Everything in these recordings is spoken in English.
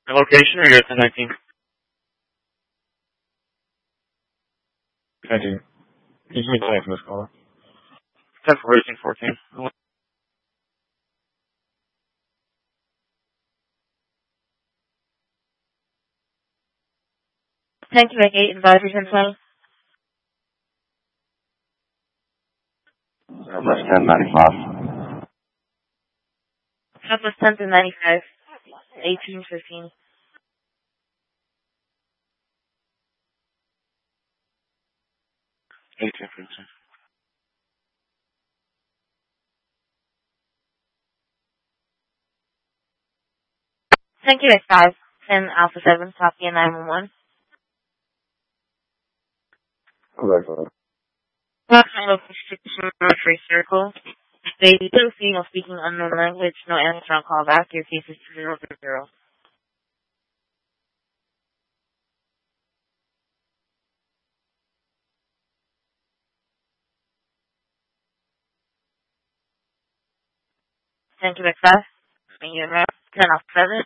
The location or your 1019? 19. Can you give me the name from this caller? 10 for 1814. Thank you, Rick 8 Advisory Central. Southwest 1095. Southwest 10 to 95. 1815. 1815. Thank you, Rick 5. 10 Alpha 7, copy 911. Approximate location Free Circle. They do female speaking unknown language, no answer on call back. Your case is 000. Thank you, Rick 5. Thank you, 10 Alpha 7.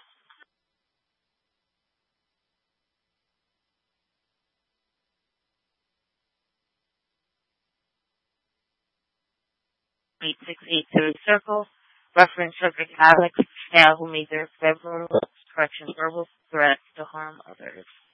8682 Circle. Reference subject Alex, who made their verbal correction verbal threats to harm others.